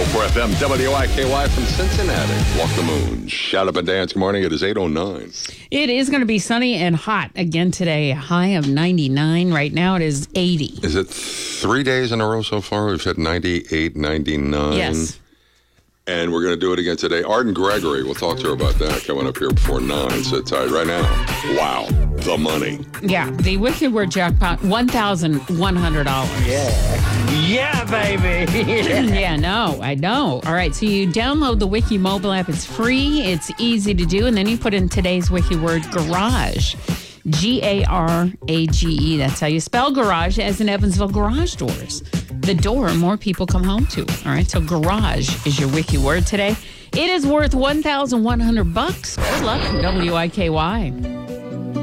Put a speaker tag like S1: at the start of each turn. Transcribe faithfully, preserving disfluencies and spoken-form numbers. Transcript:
S1: four F M, W I K Y from Cincinnati. Walk the moon. Shout up and dance. Good morning. It is eight oh nine.
S2: It is going to be sunny and hot again today. A high of ninety-nine. Right now it is eighty.
S1: Is it three days in a row so far? We've hit ninety-eight, ninety-nine.
S2: Yes.
S1: And we're going to do it again today. Arden Gregory, we'll talk to her about that coming up here before nine. Sit tight right now. Wow. The money.
S2: Yeah. The Wicked Word jackpot, one thousand one hundred dollars.
S3: Yeah. Yeah, baby.
S2: Yeah, no, I know. All right. So you download the Wiki mobile app. It's free. It's easy to do. And then you put in today's Wiki word, garage. G A R A G E. That's how you spell garage, as in Evansville garage doors. The door more people come home to. All right. So garage is your Wiki word today. It is worth one thousand one hundred bucks. Good luck from W I K Y.